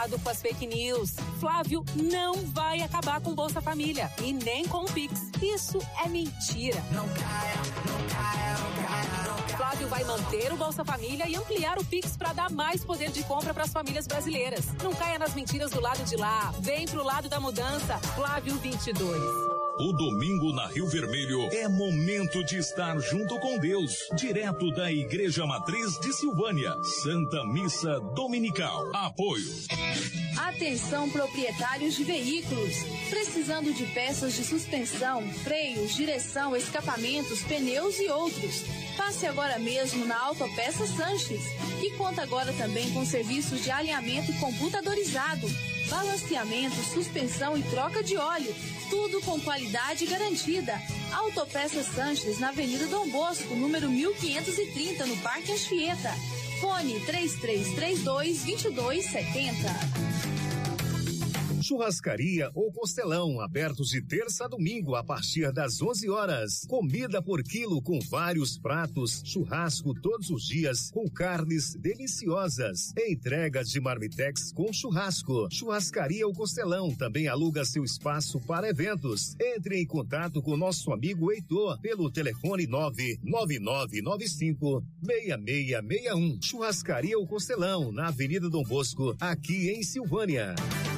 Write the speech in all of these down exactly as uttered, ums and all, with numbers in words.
Com as fake news. Flávio não vai acabar com Bolsa Família e nem com o Pix. Isso é mentira. Não caia, não caia, não caia, não caia. Flávio vai manter o Bolsa Família e ampliar o Pix para dar mais poder de compra para as famílias brasileiras. Não caia nas mentiras do lado de lá. Vem pro lado da mudança. Flávio vinte e dois. O domingo na Rio Vermelho é momento de estar junto com Deus, direto da Igreja Matriz de Silvânia. Santa Missa Dominical. Apoio. Atenção, proprietários de veículos. Precisando de peças de suspensão, freios, direção, escapamentos, pneus e outros. Passe agora mesmo na Autopeça Sanches. E conta agora também com serviços de alinhamento computadorizado, balanceamento, suspensão e troca de óleo. Tudo com qualidade garantida. Autopeça Sanches, na Avenida Dom Bosco, número mil quinhentos e trinta, no Parque Anchieta. Fone três três três dois, dois dois sete zero. Churrascaria ou Costelão, abertos de terça a domingo a partir das onze horas. Comida por quilo com vários pratos, churrasco todos os dias com carnes deliciosas. Entregas de marmitex com churrasco. Churrascaria ou Costelão também aluga seu espaço para eventos. Entre em contato com nosso amigo Heitor pelo telefone nove nove nove nove cinco seis seis seis um. Churrascaria ou Costelão, na Avenida Dom Bosco, aqui em Silvânia.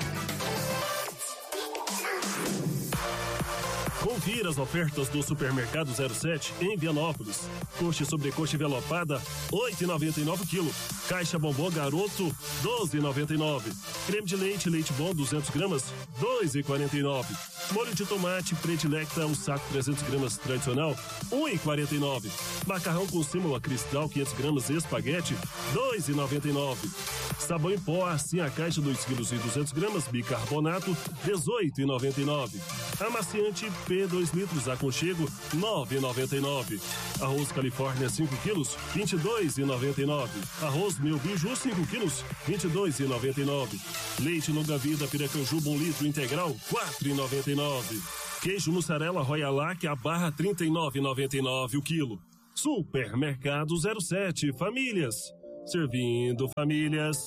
Confira as ofertas do Supermercado zero sete em Vianópolis. Coxa e sobrecoxa envelopada, oito reais e noventa e nove quilo. Caixa bombom garoto, doze reais e noventa e nove. Creme de leite, leite bom, duzentos gramas, dois reais e quarenta e nove. Molho de tomate, predilecta, um saco trezentos gramas tradicional, um real e quarenta e nove. Macarrão com símola cristal, quinhentos gramas, espaguete, dois reais e noventa e nove. Sabão em pó, assim a caixa, dois quilos e duzentos gramas, bicarbonato, dezoito reais e noventa e nove. Amaciante P dois litros, aconchego, nove reais e noventa e nove. Arroz Califórnia cinco quilos, vinte e dois reais e noventa e nove. Arroz Meu Biju cinco quilos, vinte e dois reais e noventa e nove. Leite Longa Vida Piracanjuba um litro integral, quatro reais e noventa e nove. Queijo mussarela Royalac a barra, trinta e nove reais e noventa e nove o quilo. Supermercado zero sete, famílias. Servindo famílias.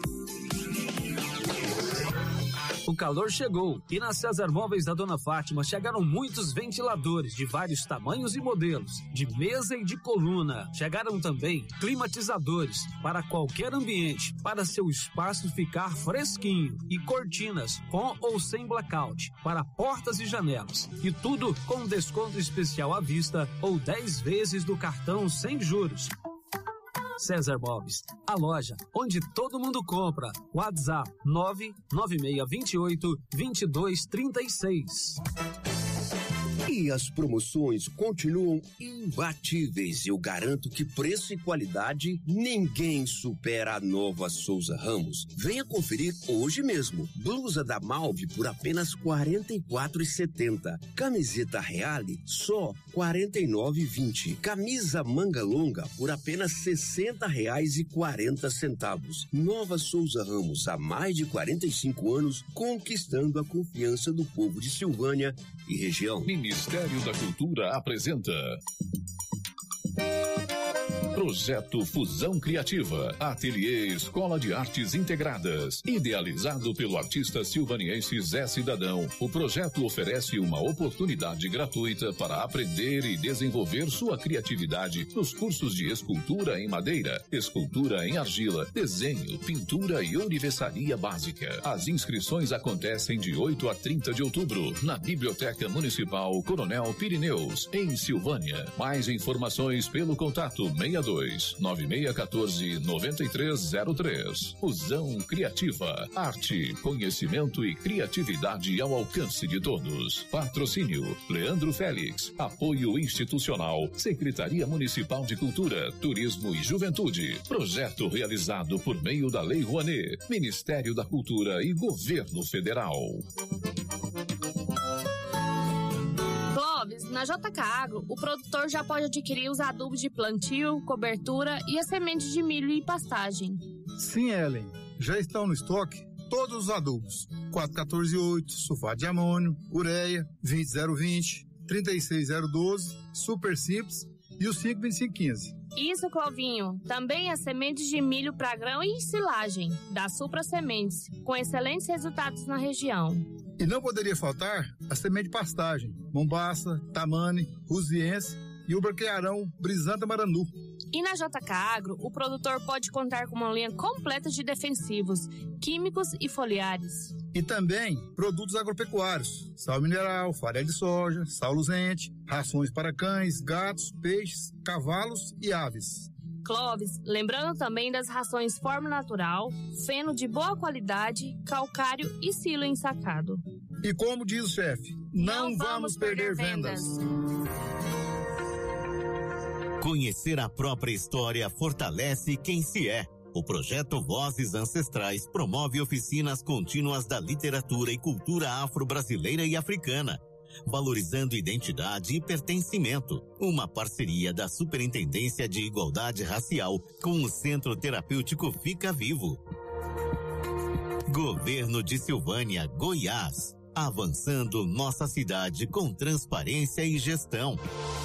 O calor chegou e na César Móveis da Dona Fátima chegaram muitos ventiladores de vários tamanhos e modelos, de mesa e de coluna. Chegaram também climatizadores para qualquer ambiente, para seu espaço ficar fresquinho, e cortinas com ou sem blackout para portas e janelas. E tudo com desconto especial à vista ou dez vezes do cartão sem juros. César Móveis, a loja onde todo mundo compra. WhatsApp nove nove seis dois oito, dois dois três seis. E as promoções continuam imbatíveis. Eu garanto que preço e qualidade ninguém supera a Nova Souza Ramos. Venha conferir hoje mesmo. Blusa da Malve por apenas quarenta e quatro reais e setenta centavos. Camiseta Reale só quarenta e nove reais e vinte centavos. Camisa manga longa por apenas sessenta reais e quarenta centavos. Nova Souza Ramos, há mais de quarenta e cinco anos, conquistando a confiança do povo de Silvânia e região. Ministério da Cultura apresenta Projeto Fusão Criativa, Ateliê Escola de Artes Integradas. Idealizado pelo artista silvaniense Zé Cidadão, o projeto oferece uma oportunidade gratuita para aprender e desenvolver sua criatividade nos cursos de escultura em madeira, escultura em argila, desenho, pintura e ourivesaria básica. As inscrições acontecem de oito a trinta de outubro, na Biblioteca Municipal Coronel Pirineus, em Silvânia. Mais informações pelo contato seis dois nove seis um quatro nove três zero três. Fusão Criativa, arte, conhecimento e criatividade ao alcance de todos. Patrocínio Leandro Félix. Apoio institucional Secretaria Municipal de Cultura, Turismo e Juventude. Projeto realizado por meio da Lei Rouanet, Ministério da Cultura e Governo Federal. Clóvis, na J K Agro, o produtor já pode adquirir os adubos de plantio, cobertura e as sementes de milho e pastagem. Sim, Ellen. Já estão no estoque todos os adubos. quatro quatorze oito, sulfato de amônio, ureia, vinte zero vinte, trinta e seis zero doze, super simples e o cinco vinte e cinco quinze. Isso, Clovinho. Também as sementes de milho para grão e silagem, da Supra Sementes, com excelentes resultados na região. E não poderia faltar a semente de pastagem, Mombaça, Tamane, Rusiense e o braquearão Brisanta Maranu. E na J K Agro, o produtor pode contar com uma linha completa de defensivos, químicos e foliares. E também produtos agropecuários, sal mineral, farinha de soja, sal luzente, rações para cães, gatos, peixes, cavalos e aves. Clóvis, lembrando também das rações Forma Natural, feno de boa qualidade, calcário e silo ensacado. E como diz o chefe, não, não vamos, vamos perder, perder vendas. vendas. Conhecer a própria história fortalece quem se é. O projeto Vozes Ancestrais promove oficinas contínuas da literatura e cultura afro-brasileira e africana, valorizando identidade e pertencimento. Uma parceria da Superintendência de Igualdade Racial com o Centro Terapêutico Fica Vivo. Governo de Silvânia, Goiás. Avançando nossa cidade com transparência e gestão.